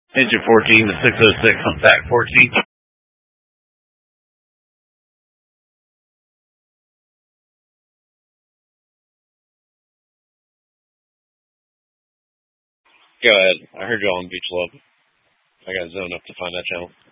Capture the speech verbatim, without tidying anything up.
Engine fourteen to six oh six on T A C fourteen. Go ahead. I heard y'all on Beach Love. I got to zone up to find that channel.